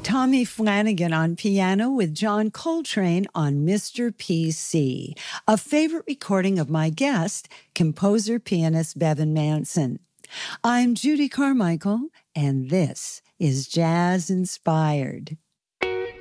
Tommy Flanagan on piano with John Coltrane on Mr. PC, a favorite recording of my guest, composer-pianist Bevan Manson. I'm Judy Carmichael, and this is Jazz Inspired.